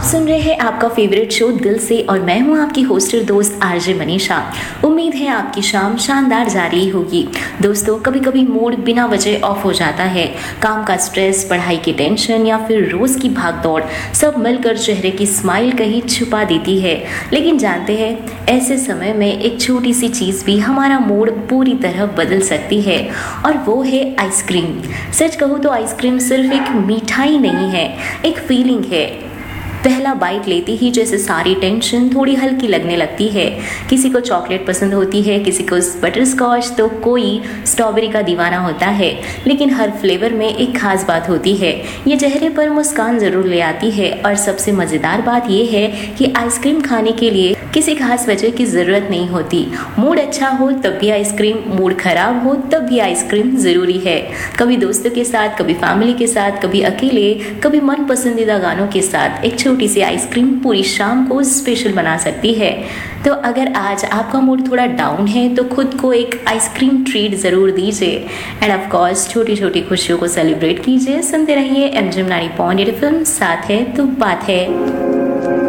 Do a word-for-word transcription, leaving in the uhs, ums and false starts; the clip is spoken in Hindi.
आप सुन रहे हैं आपका फेवरेट शो दिल से और मैं हूं आपकी होस्टर दोस्त आरजे मनीषा। उम्मीद है आपकी शाम शानदार जा रही होगी। दोस्तों, कभी कभी मूड बिना वजह ऑफ हो जाता है। काम का स्ट्रेस, पढ़ाई की टेंशन या फिर रोज की भागदौड़ सब मिलकर चेहरे की स्माइल कहीं छुपा देती है। लेकिन जानते हैं, ऐसे समय में एक छोटी सी चीज़ भी हमारा मूड पूरी तरह बदल सकती है, और वो है आइसक्रीम। सच कहूँ तो आइसक्रीम सिर्फ एक मिठाई नहीं है, एक फीलिंग है। पहला बाइट लेती ही जैसे सारी टेंशन थोड़ी हल्की लगने लगती है। किसी को चॉकलेट पसंद होती है, किसी को बटर स्कॉच, तो कोई स्ट्रॉबेरी का दीवाना होता है। लेकिन हर फ्लेवर में एक खास बात होती है, ये चेहरे पर मुस्कान ज़रूर ले आती है। और सबसे मज़ेदार बात ये है कि आइसक्रीम खाने के लिए किसी खास वजह की ज़रूरत नहीं होती। मूड अच्छा हो तब भी आइसक्रीम, मूड खराब हो तब भी आइसक्रीम ज़रूरी है। कभी दोस्तों के साथ, कभी फैमिली के साथ, कभी अकेले, कभी मन पसंदीदा गानों के साथ एक छोटी सी आइसक्रीम पूरी शाम को स्पेशल बना सकती है। तो अगर आज आपका मूड थोड़ा डाउन है तो खुद को एक आइसक्रीम ट्रीट ज़रूर दीजिए। एंड ऑफ कोर्स छोटी छोटी खुशियों को सेलिब्रेट कीजिए। सुनते रहिए M G nine point eight film, साथ है तो बात है।